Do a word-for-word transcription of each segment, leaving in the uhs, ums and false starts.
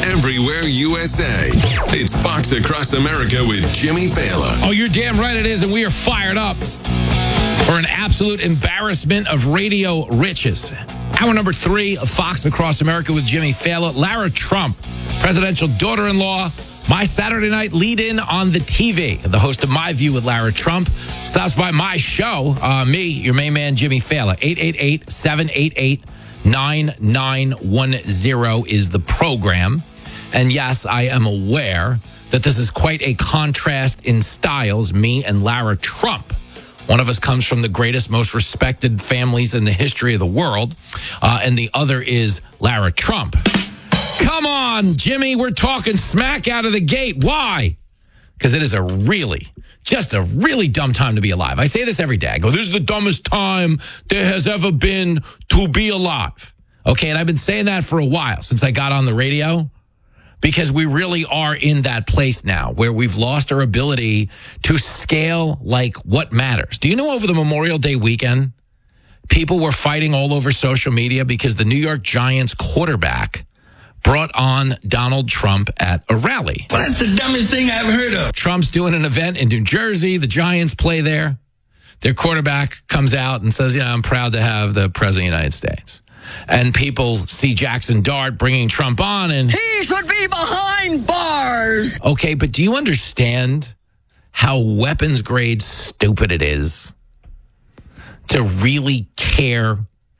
everywhere U S A. It's Fox Across America with Jimmy Fallon. Oh, you're damn right it is, and we are fired up for an absolute embarrassment of radio riches. Hour number three of Fox Across America with Jimmy Fallon. Lara Trump, presidential daughter-in-law, my Saturday night lead-in on the T V. The host of My View with Lara Trump stops by my show. Uh, me, your main man, Jimmy Fallon. eight eight eight, seven eight eight, nine nine one zero is the program. And yes, I am aware that this is quite a contrast in styles, me and Lara Trump. One of us comes from the greatest, most respected families in the history of the world, uh, and the other is Lara Trump. Come on, Jimmy, we're talking smack out of the gate. Why? Because it is a really, just a really dumb time to be alive. I say this every day. I go, this is the dumbest time there has ever been to be alive. Okay, and I've been saying that for a while, since I got on the radio, because we really are in that place now where we've lost our ability to scale like what matters. Do you know over the Memorial Day weekend, people were fighting all over social media because the New York Giants quarterback brought on Donald Trump at a rally. Well, that's the dumbest thing I've heard of. Trump's doing an event in New Jersey. The Giants play there. Their quarterback comes out and says, yeah, I'm proud to have the president of the United States. And people see Jackson Dart bringing Trump on and... He should be behind bars. Okay, but do you understand how weapons grade stupid it is to really care,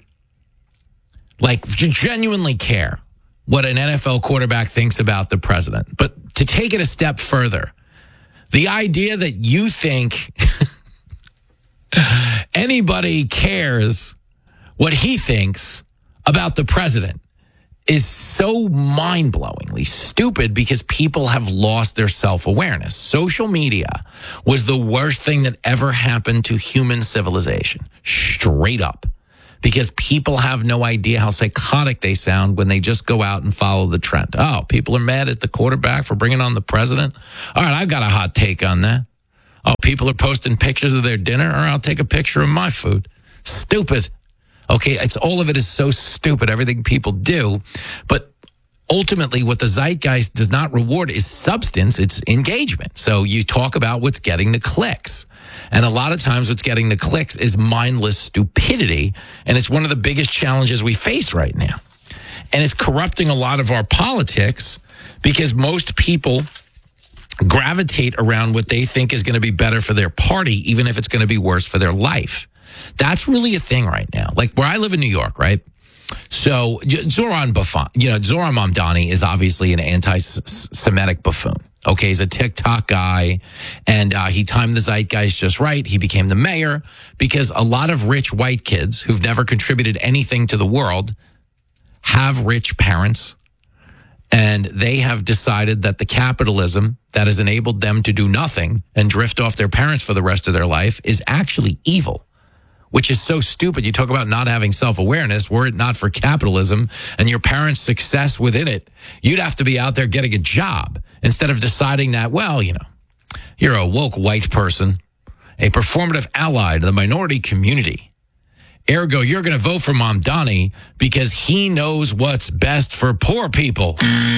like genuinely care, what an N F L quarterback thinks about the president? But to take it a step further, the idea that you think anybody cares what he thinks about the president is so mind-blowingly stupid because people have lost their self-awareness. Social media was the worst thing that ever happened to human civilization, straight up. Because people have no idea how psychotic they sound when they just go out and follow the trend. Oh, people are mad at the quarterback for bringing on the president? All right, I've got a hot take on that. Oh, people are posting pictures of their dinner? Or I'll take a picture of my food. Stupid. Okay, it's all of it is so stupid, everything people do. But ultimately, what the zeitgeist does not reward is substance, it's engagement. So you talk about what's getting the clicks. And a lot of times what's getting the clicks is mindless stupidity. And it's one of the biggest challenges we face right now. And it's corrupting a lot of our politics because most people gravitate around what they think is going to be better for their party, even if it's going to be worse for their life. That's really a thing right now. Like where I live in New York, right? So Zoran Buffon, you know, Zoran Mamdani is obviously an anti-Semitic buffoon. Okay, he's a TikTok guy, and uh, he timed the zeitgeist just right. He became the mayor because a lot of rich white kids who've never contributed anything to the world have rich parents, and they have decided that the capitalism that has enabled them to do nothing and drift off their parents for the rest of their life is actually evil. Which is so stupid. You talk about not having self-awareness. Were it not for capitalism and your parents' success within it, you'd have to be out there getting a job instead of deciding that, well, you know, you're a woke white person, a performative ally to the minority community. Ergo, you're going to vote for Mamdani because he knows what's best for poor people.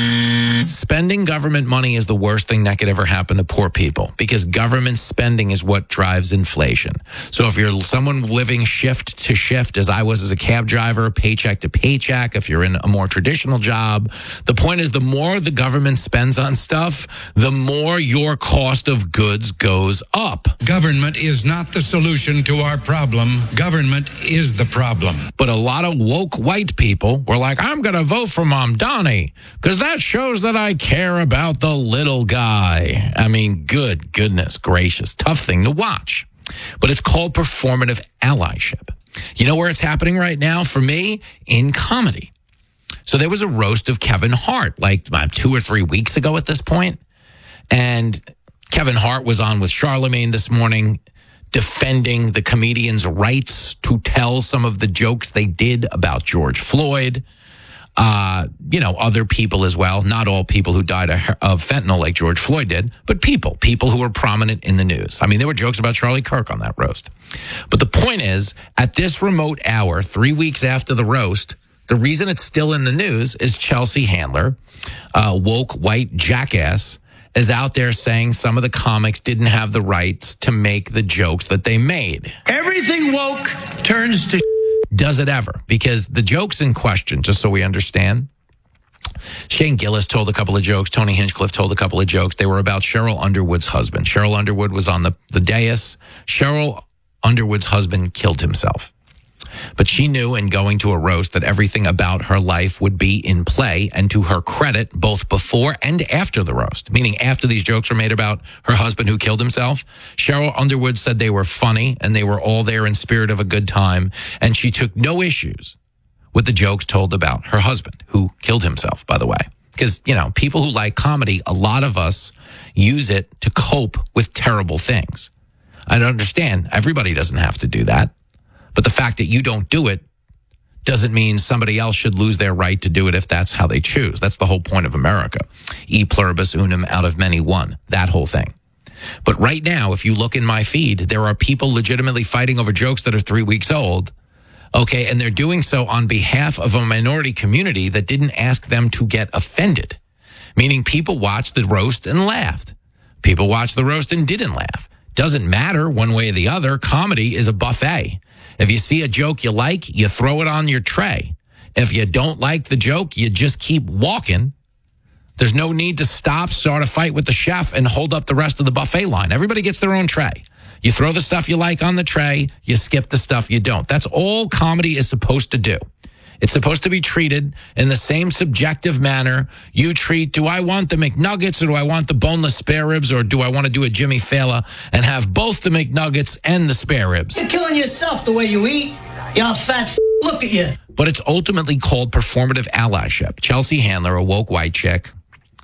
Spending government money is the worst thing that could ever happen to poor people because government spending is what drives inflation. So if you're someone living shift to shift, as I was as a cab driver, paycheck to paycheck, if you're in a more traditional job, the point is the more the government spends on stuff, the more your cost of goods goes up. Government is not the solution to our problem. Government is the problem. But a lot of woke white people were like, I'm going to vote for Mamdani because that shows that I care about the little guy. I mean, good goodness gracious. Tough thing to watch. But it's called performative allyship. You know where it's happening right now for me? In comedy. So there was a roast of Kevin Hart like uh, two or three weeks ago at this point. And Kevin Hart was on with Charlemagne this morning, defending the comedian's rights to tell some of the jokes they did about George Floyd. Uh, you know, other people as well. Not all people who died of, of fentanyl like George Floyd did, but people, people who were prominent in the news. I mean, there were jokes about Charlie Kirk on that roast. But the point is, at this remote hour, three weeks after the roast, The reason it's still in the news is Chelsea Handler, a woke white jackass, is out there saying some of the comics didn't have the rights to make the jokes that they made. Everything woke turns to Does it ever? Because the jokes in question, just so we understand, Shane Gillis told a couple of jokes. Tony Hinchcliffe told a couple of jokes. They were about Cheryl Underwood's husband. Cheryl Underwood was on the, the dais. Cheryl Underwood's husband killed himself. But she knew in going to a roast that everything about her life would be in play, and to her credit, both before and after the roast, meaning after these jokes were made about her husband who killed himself, Cheryl Underwood said they were funny and they were all there in spirit of a good time, and she took no issues with the jokes told about her husband who killed himself, by the way. Because, you know, people who like comedy, a lot of us use it to cope with terrible things. I don't understand. Everybody doesn't have to do that. But the fact that you don't do it doesn't mean somebody else should lose their right to do it if that's how they choose. That's the whole point of America. E pluribus unum, out of many one. That whole thing. But right now, if you look in my feed, there are people legitimately fighting over jokes that are three weeks old. Okay, and they're doing so on behalf of a minority community that didn't ask them to get offended. Meaning people watched the roast and laughed. People watched the roast and didn't laugh. Doesn't matter one way or the other. Comedy is a buffet. If you see a joke you like, you throw it on your tray. If you don't like the joke, you just keep walking. There's no need to stop, start a fight with the chef, and hold up the rest of the buffet line. Everybody gets their own tray. You throw the stuff you like on the tray, you skip the stuff you don't. That's all comedy is supposed to do. It's supposed to be treated in the same subjective manner you treat, do I want the McNuggets or do I want the boneless spare ribs, or do I want to do a Jimmy Fallon and have both the McNuggets and the spare ribs? You're killing yourself the way you eat. Y'all fat f- look at you. But it's ultimately called performative allyship. Chelsea Handler, a woke white chick,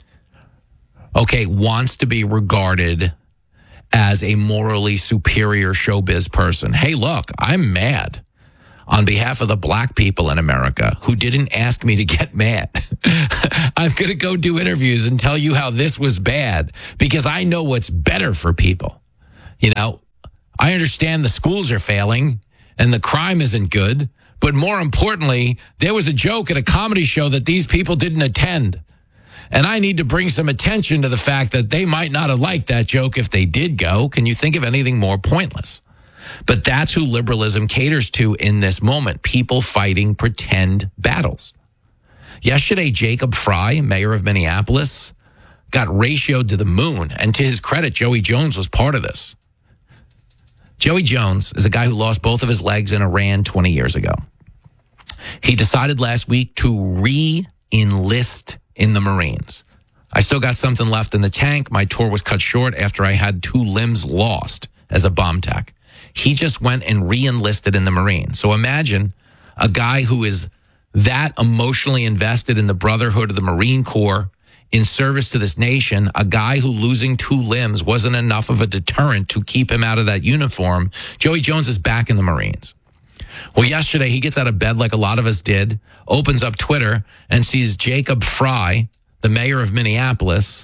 okay, wants to be regarded as a morally superior showbiz person. Hey, look, I'm mad on behalf of the black people in America who didn't ask me to get mad. I'm going to go do interviews and tell you how this was bad because I know what's better for people. You know, I understand the schools are failing and the crime isn't good, but more importantly, there was a joke at a comedy show that these people didn't attend. And I need to bring some attention to the fact that they might not have liked that joke if they did go. Can you think of anything more pointless? But that's who liberalism caters to in this moment. People fighting pretend battles. Yesterday, Jacob Fry, mayor of Minneapolis, got ratioed to the moon. And to his credit, Joey Jones was part of this. Joey Jones is a guy who lost both of his legs in Iran twenty years ago. He decided last week to re-enlist in the Marines. I still got something left in the tank. My tour was cut short after I had two limbs lost as a bomb tech. He just went and re-enlisted in the Marines. So imagine a guy who is that emotionally invested in the brotherhood of the Marine Corps in service to this nation, a guy who losing two limbs wasn't enough of a deterrent to keep him out of that uniform. Joey Jones is back in the Marines. Well, yesterday he gets out of bed like a lot of us did, opens up Twitter and sees Jacob Fry, the mayor of Minneapolis,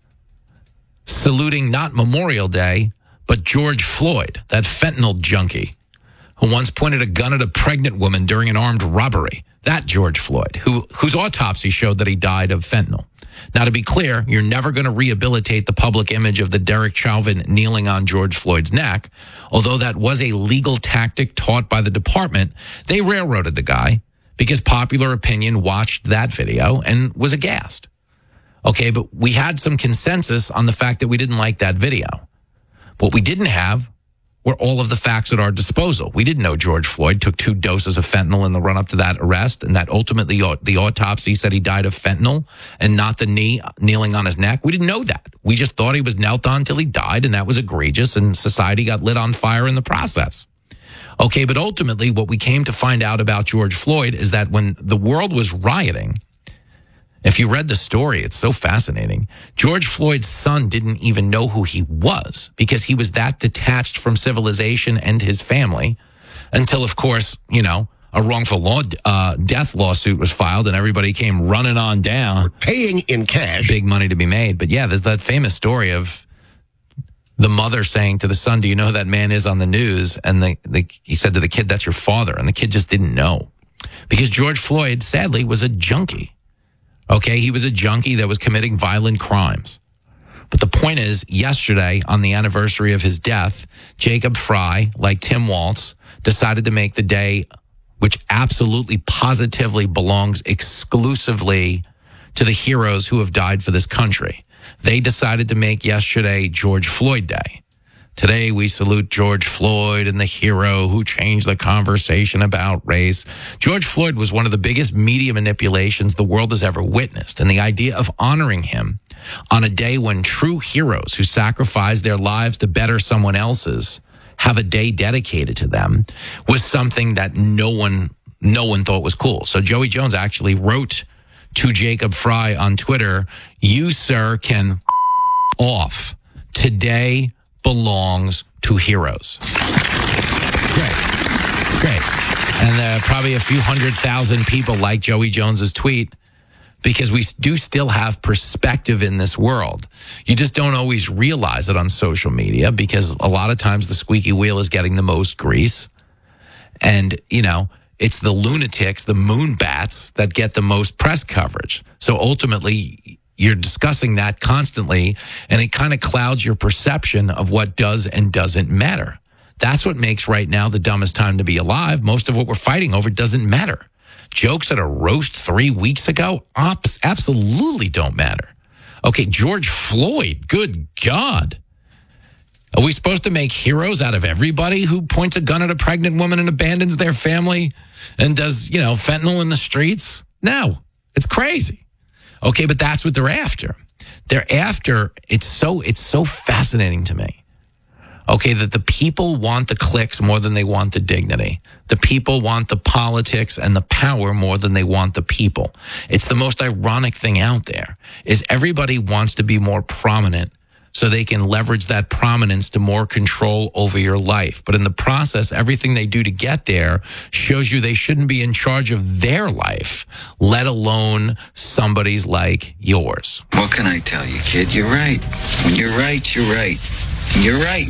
saluting not Memorial Day, but George Floyd, that fentanyl junkie who once pointed a gun at a pregnant woman during an armed robbery. That George Floyd, who whose autopsy showed that he died of fentanyl. Now, to be clear, you're never going to rehabilitate the public image of the Derek Chauvin kneeling on George Floyd's neck. Although that was a legal tactic taught by the department, they railroaded the guy because popular opinion watched that video and was aghast. Okay, but we had some consensus on the fact that we didn't like that video. What we didn't have were all of the facts at our disposal. We didn't know George Floyd took two doses of fentanyl in the run-up to that arrest, and that ultimately the autopsy said he died of fentanyl and not the knee kneeling on his neck. We didn't know that. We just thought he was knelt on till he died, and that was egregious, and society got lit on fire in the process. Okay, but ultimately what we came to find out about George Floyd is that when the world was rioting, if you read the story, it's so fascinating. George Floyd's son didn't even know who he was because he was that detached from civilization and his family until, of course, you know, a wrongful law, uh, death lawsuit was filed and everybody came running on down. We're paying in cash. Big money to be made. But yeah, there's that famous story of the mother saying to the son, do you know who that man is on the news? And the, the, he said to the kid, that's your father. And the kid just didn't know. because George Floyd, sadly, was a junkie. Okay, he was a junkie that was committing violent crimes. But the point is, yesterday, on the anniversary of his death, Jacob Fry, like Tim Waltz, decided to make the day, which absolutely positively belongs exclusively to the heroes who have died for this country. They decided to make yesterday George Floyd Day. Today, we salute George Floyd and the hero who changed the conversation about race. George Floyd was one of the biggest media manipulations the world has ever witnessed. And the idea of honoring him on a day when true heroes who sacrificed their lives to better someone else's have a day dedicated to them was something that no one, no one thought was cool. So Joey Jones actually wrote to Jacob Fry on Twitter, "You, sir, can off. Today belongs to heroes." Great. Great. And there are probably a few hundred thousand people like Joey Jones's tweet, because we do still have perspective in this world. You just don't always realize it on social media, because a lot of times the squeaky wheel is getting the most grease. And, you know, it's the lunatics, the moonbats, that get the most press coverage. So ultimately, you're discussing that constantly, and it kind of clouds your perception of what does and doesn't matter. That's what makes right now the dumbest time to be alive. Most of what we're fighting over doesn't matter. Jokes at a roast three weeks ago ops absolutely don't matter. Okay, George Floyd, good God. Are we supposed to make heroes out of everybody who points a gun at a pregnant woman and abandons their family and does, you know, fentanyl in the streets? No, it's crazy. Okay, but that's what they're after. They're after, it's so, it's so fascinating to me. Okay, that the people want the clicks more than they want the dignity. The people want the politics and the power more than they want the people. It's the most ironic thing out there, is everybody wants to be more prominent so they can leverage that prominence to more control over your life. But in the process, everything they do to get there shows you they shouldn't be in charge of their life, let alone somebody's like yours. What can I tell you, kid? You're right. When you're right, you're right. And you're right.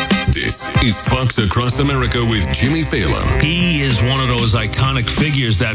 This is Fox Across America with Jimmy Fallon. He is one of those iconic figures that